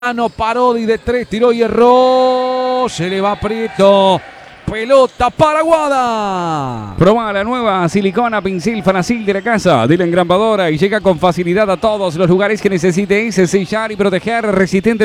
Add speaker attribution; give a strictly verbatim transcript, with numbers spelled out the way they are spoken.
Speaker 1: Parodi de tres, tiró y erró. Se le va Prieto. Pelota para Aguada.
Speaker 2: Proba la nueva silicona Pincel Fanacil de la casa de la engrambadora y llega con facilidad a todos los lugares que necesite sellar y proteger resistente.